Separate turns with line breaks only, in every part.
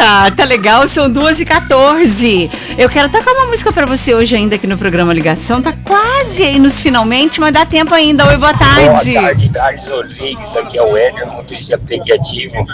Gata, tá legal, são 2h14. Eu quero tocar uma música pra você hoje ainda aqui no programa Ligação. Tá quase aí nos finalmente, mas dá tempo ainda. Oi, boa tarde.
Boa tarde, Thales Rodrigues. Aqui é o Éder, motorista aplicativo.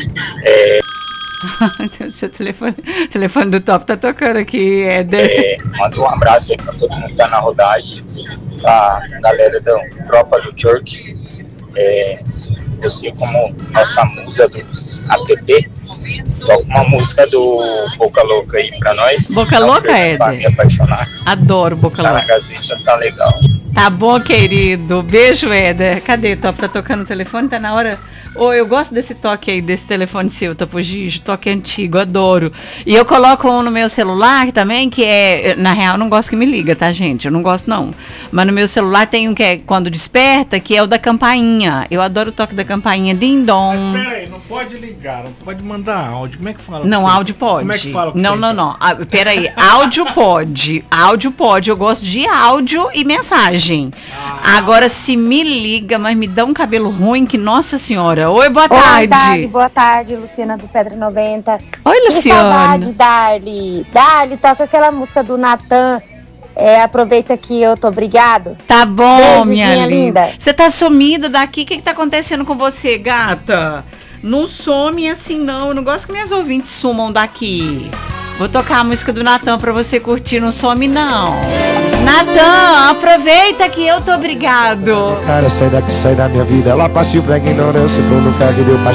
Seu telefone do Top tá tocando aqui, Éder.
Manda um abraço aí pra todo mundo que tá na rodagem, pra galera da Tropa do Church. Você como nossa musa dos app, toca uma música do Boca Louca aí pra nós.
Boca Louca, Éder?
Pra me apaixonar.
Adoro Boca Louca.
Tá na Gazeta, tá legal.
Tá bom, querido. Beijo, Éder. Cadê? Top tá tocando o telefone, tá na hora... Eu gosto desse toque aí, desse telefone seu, Topo Gigi, toque antigo, adoro. E eu coloco um no meu celular também, que é, na real, eu não gosto que me liga, tá, gente? Eu não gosto, não. Mas no meu celular tem um que é quando desperta, que é o da campainha. Eu adoro o toque da campainha, ding-dong.
Mas peraí, não pode ligar, não pode mandar áudio. Como é que fala?
Não, áudio pode.
Como é que fala?
Não. Peraí, áudio pode. Áudio pode. Eu gosto de áudio e mensagem. Agora, se me liga, mas me dá um cabelo ruim, que nossa senhora. Oi, boa tarde.
Boa tarde, Luciana do Pedra 90.
Oi, Luciana.
Que saudade, Darly. Darly, toca aquela música do Natan. Aproveita que eu tô obrigado.
Tá bom,
beijo,
minha linda. Você tá sumida daqui, o que tá acontecendo com você, gata? Não some assim não, eu não gosto que minhas ouvintes sumam daqui. Vou tocar a música do Natan pra você curtir, não some não. Natan, aproveita que eu tô obrigado.
Cara, sai daqui, sai da minha vida. Ela partiu pra ignorância, tu não pega e deu